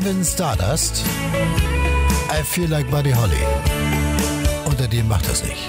Alvin Stardust, I Feel Like Buddy Holly. Unter dem macht das nicht.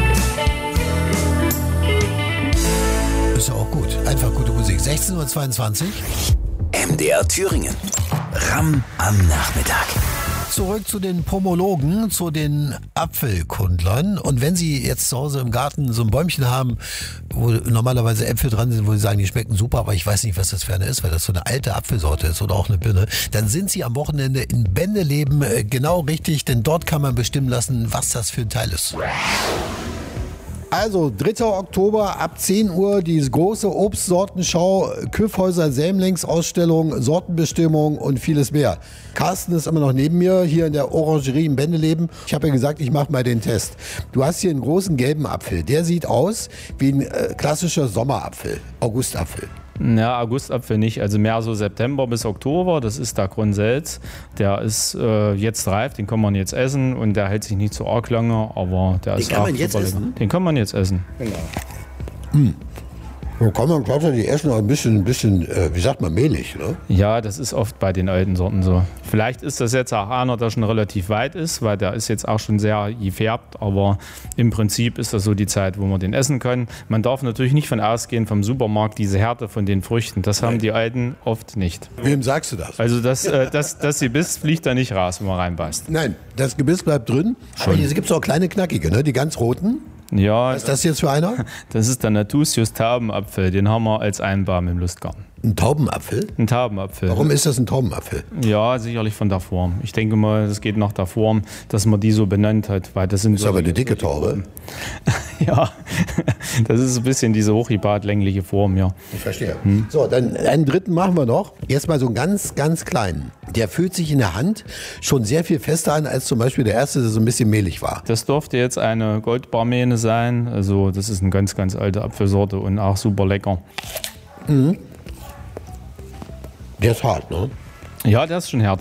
Ist ja auch gut. Einfach gute Musik. 16:22 Uhr. MDR Thüringen. Ramm am Nachmittag. Zurück zu den Pomologen, zu den Apfelkundlern. Und wenn Sie jetzt zu Hause im Garten so ein Bäumchen haben, wo normalerweise Äpfel dran sind, wo Sie sagen, die schmecken super, aber ich weiß nicht, was das für eine ist, weil das so eine alte Apfelsorte ist oder auch eine Birne, dann sind Sie am Wochenende in Bendeleben genau richtig, denn dort kann man bestimmen lassen, was das für ein Teil ist. Also 3. Oktober ab 10 Uhr die große Obstsortenschau, Küffhäuser Sämlings-Ausstellung, Sortenbestimmung und vieles mehr. Carsten ist immer noch neben mir, hier in der Orangerie in Bendeleben. Ich habe ja gesagt, ich mache mal den Test. Du hast hier einen großen gelben Apfel. Der sieht aus wie ein klassischer Sommerapfel, Augustapfel. Ja, Augustapfel nicht, also mehr so September bis Oktober, das ist der Grundsels. Der ist jetzt reif, den kann man jetzt essen und der hält sich nicht so arg lange, aber der ist auch super lecker. Den kann man jetzt essen. Genau. Dann kann man tatsächlich essen, auch ein bisschen, wie sagt man, mehlig, ne? Ja, das ist oft bei den alten Sorten so. Vielleicht ist das jetzt auch einer, der schon relativ weit ist, weil der ist jetzt auch schon sehr gefärbt, aber im Prinzip ist das so die Zeit, wo man den essen kann. Man darf natürlich nicht von ausgehen vom Supermarkt, diese Härte von den Früchten, das haben die Alten oft nicht. Wem sagst du das? Also das Gebiss fliegt da nicht raus, wenn man reinbeißt. Nein, das Gebiss bleibt drin. Schon. Aber hier gibt es auch kleine knackige, ne? Die ganz roten. Ja, Was ist das jetzt für einer? das ist der Natusius Taubenapfel, den haben wir als Einbaum im Lustgarten. Ein Taubenapfel? Ein Taubenapfel. Warum ist das ein Taubenapfel? Ja, sicherlich von der Form. Ich denke mal, das geht nach der Form, dass man die so benannt hat. Weil das sind Ist aber eine dicke Taube. Ja, das ist ein bisschen diese hochgebat längliche Form, ja. Ich verstehe. So, dann einen dritten machen wir noch. Jetzt mal so einen ganz, ganz kleinen. Der fühlt sich in der Hand schon sehr viel fester an, als zum Beispiel der erste, der so ein bisschen mehlig war. Das dürfte jetzt eine Goldbarmähne sein. Also das ist eine ganz, ganz alte Apfelsorte und auch super lecker. Der ist hart, ne? Ja, der ist schon hart.